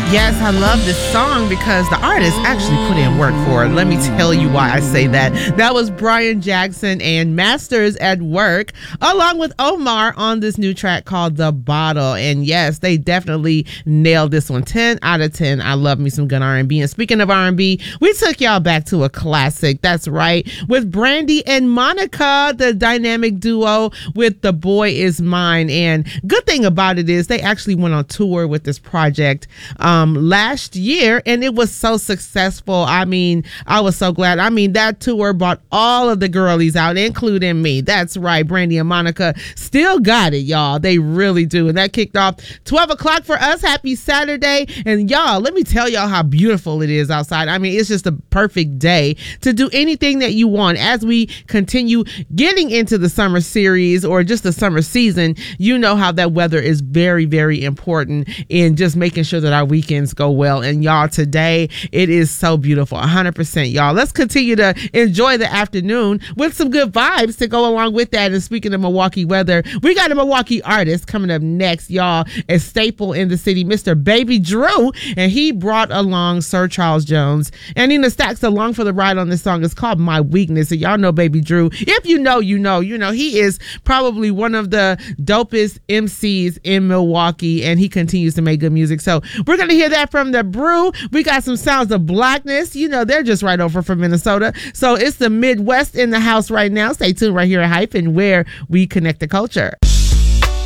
Yes, I love this song because the artist actually put in work for it. Let me tell you why I say that. That was Brian Jackson and Masters at Work, along with Omar on this new track called The Bottle. And yes, they definitely nailed this one. 10 out of 10. I love me some good R&B. And speaking of R&B, we took y'all back to a classic. That's right. With Brandy and Monica, the dynamic duo with The Boy Is Mine. And good thing about it is they actually went on tour with this project last year, and it was so successful. I mean, I was so glad. I mean, that tour brought all of the girlies out, including me. That's right. Brandy and Monica still got it, y'all. They really do. And that kicked off 12 o'clock for us. Happy Saturday. And y'all, let me tell y'all how beautiful it is outside. I mean, it's just a perfect day to do anything that you want. As we continue getting into the summer series or just the summer season, you know how that weather is very, very important in just making sure that our weekends go well. And y'all, today it is so beautiful. 100%, y'all. Let's continue to enjoy the afternoon with some good vibes to go along with that. And speaking of Milwaukee weather, we got a Milwaukee artist coming up next, y'all, a staple in the city, Mr. Baby Drew, and he brought along Sir Charles Jones and Nina Stacks along for the ride on this song. It's called My Weakness. And y'all know Baby Drew. If you know, you know, he is probably one of the dopest MCs in Milwaukee, and he continues to make good music. So we're going to hear that from the Brew. We got some Sounds of Blackness. You know, they're just right over from Minnesota. So it's the Midwest in the house right now. Stay tuned right here at Hype, and where we connect the culture.